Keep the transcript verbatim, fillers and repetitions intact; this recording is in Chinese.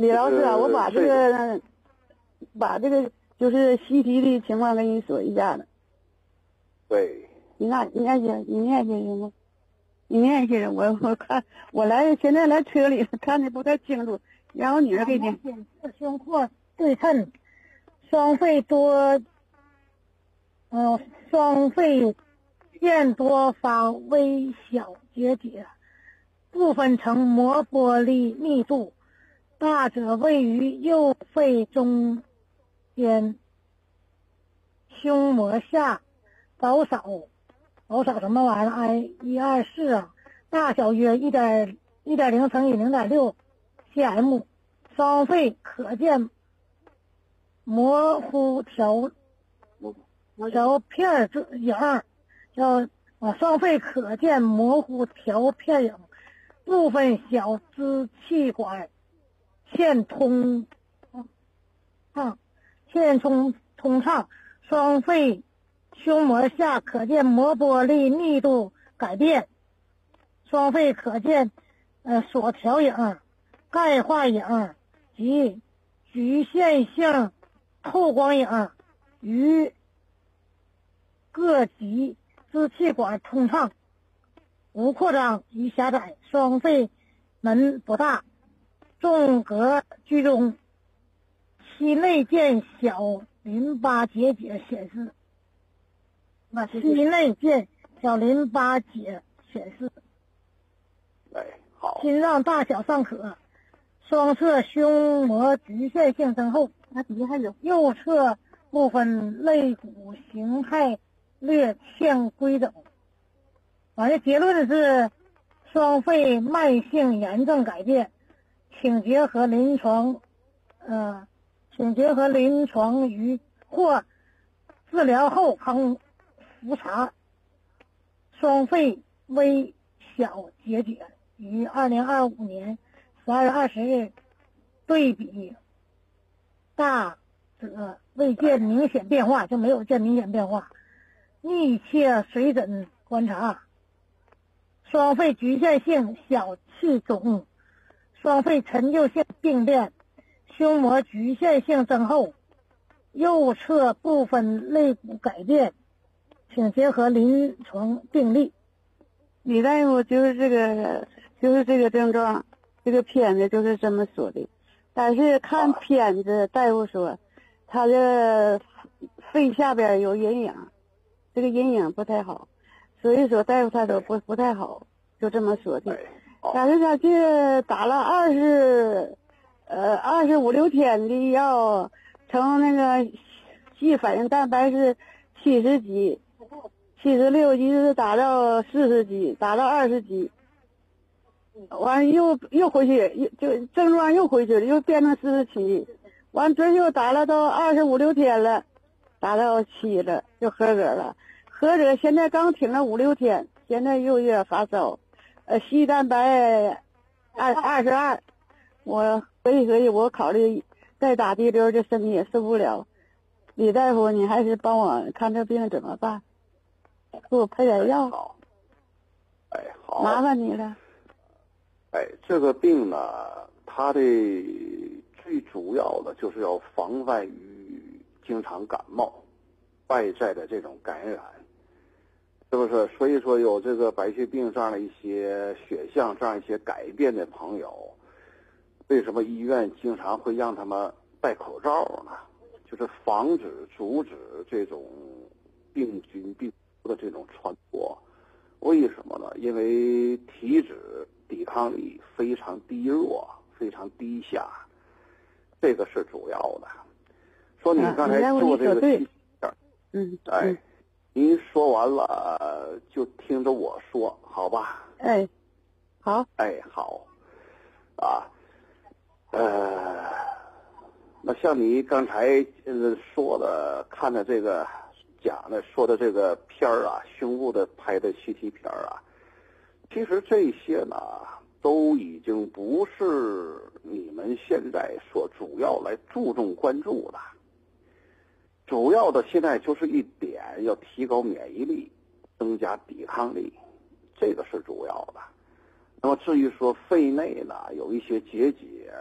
李老师啊，我把这个把这个就是习题的情况跟你说一下子。 对。 你那你念些你念些行吗？你念些我我看我来现在来车里看的不太清楚，然后女儿给念。 胸廓对称，双肺多，嗯、呃，双肺腺多发微小结节，部分呈膜玻璃密度，大者位于右肺中间，胸膜下，薄少，薄少什么玩意儿 ？I 一二四啊，大小约一点一点零乘以零点六 cm， 双肺可见模糊条条片影，叫啊，双肺可见模糊条片影，部分小支气管线通畅，线通通畅，双肺胸膜下可见膜玻璃密度改变，双肺可见呃锁条影、钙化影及局限性透光影与各级支气管通畅，无扩张与狭窄，双肺门不大，纵隔居中，期内见小淋巴结节显示，那期内见小淋巴结显示。 哎，好。 心脏大小尚可，双侧胸膜局限性增厚， 那底下还有右侧部分肋骨形态略欠规整。完了，结论是双肺慢性炎症改变，请结合临床，呃，请结合临床与或治疗后康复查。双肺微小结节于二零二五年十二月二十日对比大者未见明显变化，就没有见明显变化。密切随诊观察，双肺局限性小气肿，双肺陈旧性病变，胸膜局限性增厚，右侧部分肋骨改变，请结合临床病例。 李大夫就是这个就是这个症状，这个片子就是这么说的，但是看片子大夫说他的肺下边有阴影，这个阴影不太好，所以说大夫他都不不太好，就这么说的。但是他这打了二十呃二十五六天的药，成那个细反应蛋白是七十几，七十六级是打到四十级，打到二十级，完又又回去，又就症状又回去了，又变成四十七，完这又打了到二十五六天了，打到七了，就合格了。合格现在刚停了五六天，现在又有点发烧，呃，细蛋白二二十二，我合计合计，我考虑再打滴溜，这身体也受不了。李大夫，你还是帮我看这病怎么办？给我配点药。 哎，好， 麻烦你了。 哎，这个病呢，它的最主要的就是要防范于经常感冒、外在的这种感染，是不是？所以说有这个白血病这样的一些血象这样一些改变的朋友，为什么医院经常会让他们戴口罩呢？就是防止、阻止这种病菌、病毒的这种传播。为什么呢？因为体脂抵抗力非常低弱，非常低下，这个是主要的。说你刚才做这个体检， 嗯， 哎，您说完了就听着我说，好吧？ 哎，好， 哎，好，啊，呃，那像你刚才呃说的，看的这个讲的说的这个片儿啊，胸部的拍的C T片儿啊，其实这些呢都已经不是你们现在所主要来注重关注的，主要的现在就是一点要提高免疫力，增加抵抗力，这个是主要的。那么至于说肺内呢有一些结节